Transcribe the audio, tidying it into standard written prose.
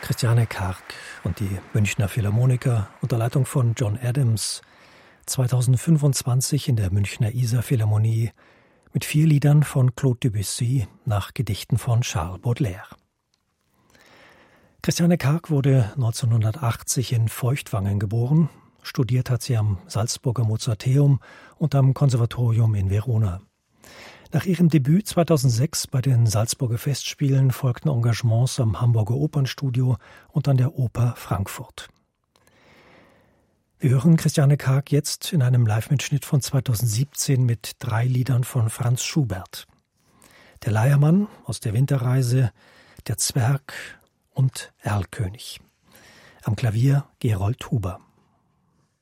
Christiane Karg und die Münchner Philharmoniker unter Leitung von John Adams 2025 in der Münchner Isar-Philharmonie mit 4 Liedern von Claude Debussy nach Gedichten von Charles Baudelaire. Christiane Karg wurde 1980 in Feuchtwangen geboren. Studiert hat sie am Salzburger Mozarteum und am Konservatorium in Verona. Nach ihrem Debüt 2006 bei den Salzburger Festspielen folgten Engagements am Hamburger Opernstudio und an der Oper Frankfurt. Wir hören Christiane Karg jetzt in einem Live-Mitschnitt von 2017 mit 3 Liedern von Franz Schubert. Der Leiermann aus der Winterreise, Der Zwerg und Erlkönig. Am Klavier Gerold Huber.